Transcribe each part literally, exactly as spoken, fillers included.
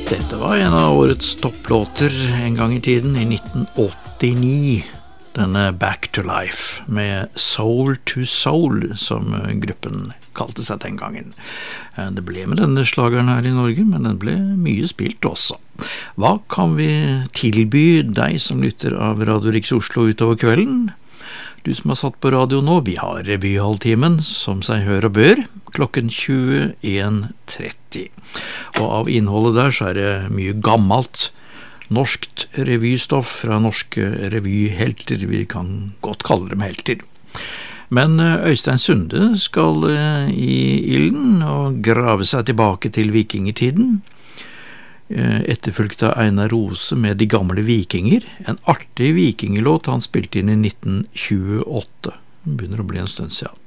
Dette var en av årets topplåter en gang i tiden, i nitten åttini. Denne Back to Life, med Soul to Soul, som gruppen kalte seg den gangen. Det ble med denne slageren her i Norge, men den ble mye spilt også. Hva kan vi tilby deg som lytter av Radio Riks Oslo utover kvelden? Du som har satt på radio nå, vi har revyhalvtimen, som seg hør og bør, klokken tjueen tretti. Og av innholdet der så er det mye gammelt, norskt revystoff fra norske revyhelter, vi kan godt kalle dem helter. Men Øystein Sunde skal i ilden og grave seg tilbake til vikingetiden, etterfulgt av Einar Rose med De gamle vikinger, en artig vikingelåt han spilte inn i nitten tjueåtte. Det begynner å bli en stund siden.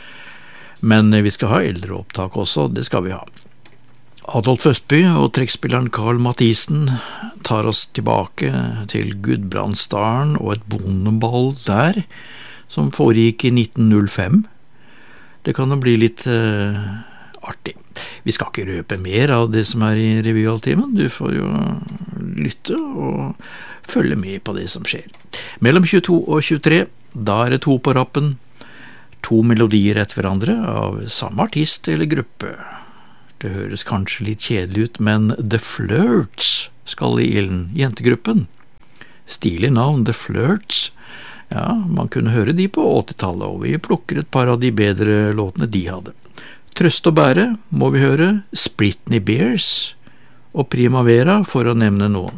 Men vi skal ha eldre opptak også, det skal vi ha. Adolf Østby og trekkspilleren Karl Mathisen tar oss tilbake til Gudbrandsdalen og et bondeball der, som foregikk i nitten null fem. Det kan jo bli litt uh, artig. Vi skal ikke røpe mer av det som er i revyhalvtimen. Du får jo lytte og følge med på det som skjer. Mellom tjueto og tjuetre, da er det to på rappen. To melodier etter hverandre av samme artist eller gruppe. Det høres kanskje litt kjedelig ut, men The Flirts skal i ilden, jentegruppen. Stilig navn, The Flirts. Ja, man kunne høre de på åttitallet, og vi plukker et par av de bedre låtene de hadde. Trøst og bære må vi høre, Spritney Bears og Primavera, for å nevne noen.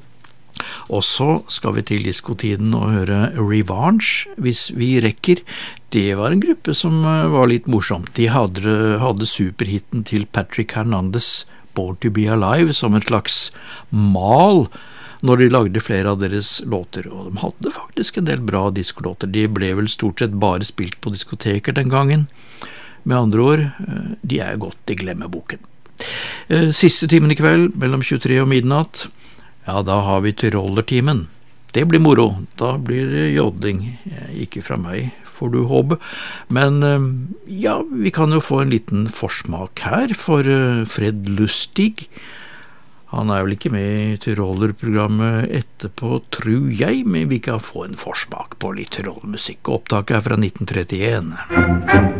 Og så skal vi til diskotiden og høre Revanche, hvis vi rekker. Det var en gruppe som var litt morsomt. De hadde, hadde superhitten til Patrick Hernandez, Born to be Alive, som et slags mal når de lagde flere av deres låter. Og de hadde faktisk en del bra diskolåter. De ble vel stort sett bare spilt på diskoteker den gangen. Med andre ord, de er godt i glemmeboken. Siste timen i kveld, mellom tjuetre og midnatt, ja, da har vi Tyrollertimen. Det blir moro. Da blir det jodding. Ikke fra meg, får du håpe. Men ja, vi kan jo få en liten forsmak her for Fred Lustig. Han er vel ikke med i Tyroler-programmet etterpå, tror jeg, men vi kan få en forsmak på litt Tyrol-musikk. Opptaket er fra nitten trettien.